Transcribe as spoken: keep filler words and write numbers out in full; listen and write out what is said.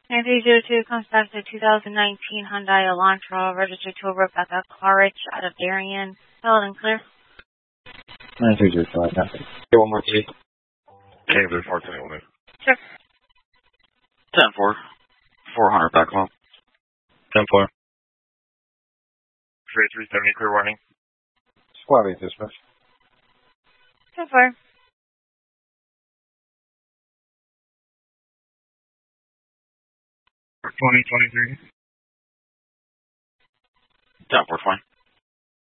nine three zero two comes back to two thousand nineteen Hyundai Elantra, registered to Rebecca Clarich out of Darien. Valid and clear. nine three zero five, nothing. Okay, one more, please. Okay, there's four twenty-one. Sure. ten four. four hundred back home. ten four. three three seventy, clear warning. Squad eight dispatch. ten four. twenty twenty-three. ten four twenty.